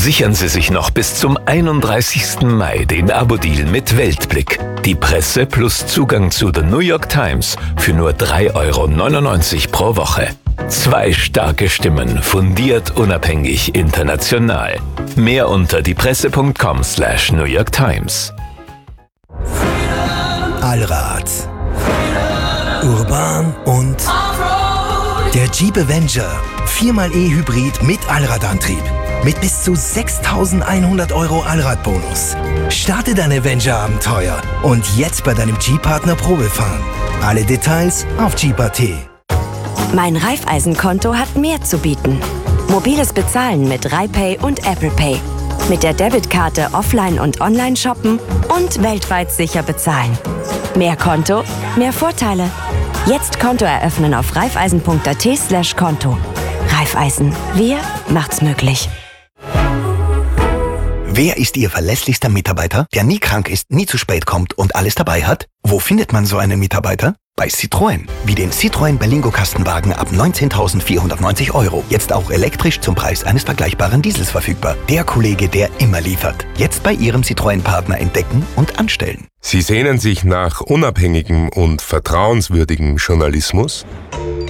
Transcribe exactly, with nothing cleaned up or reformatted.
Sichern Sie sich noch bis zum einunddreißigsten Mai den Abo-Deal mit Weltblick. Die Presse plus Zugang zu The New York Times für nur drei Euro neunundneunzig pro Woche. Zwei starke Stimmen, fundiert, unabhängig, international. Mehr unter diepresse.com slash New York Times. Allrad. Urban und der Jeep Avenger. viermal E-Hybrid mit Allradantrieb. Mit bis zu sechstausendeinhundert Euro Allradbonus. Starte dein Avenger-Abenteuer und jetzt bei deinem Jeep-Partner Probefahren. Alle Details auf Jeep Punkt at. Mein Raiffeisenkonto hat mehr zu bieten. Mobiles Bezahlen mit RaiPay und Apple Pay. Mit der Debitkarte offline und online shoppen und weltweit sicher bezahlen. Mehr Konto, mehr Vorteile. Jetzt Konto eröffnen auf raiffeisen.at slash Konto. Raiffeisen. Wir macht's möglich. Wer ist Ihr verlässlichster Mitarbeiter, der nie krank ist, nie zu spät kommt und alles dabei hat? Wo findet man so einen Mitarbeiter? Bei Citroën. Wie den Citroën Berlingo Kastenwagen ab neunzehntausendvierhundertneunzig Euro. Jetzt auch elektrisch zum Preis eines vergleichbaren Diesels verfügbar. Der Kollege, der immer liefert. Jetzt bei Ihrem Citroën-Partner entdecken und anstellen. Sie sehnen sich nach unabhängigem und vertrauenswürdigem Journalismus?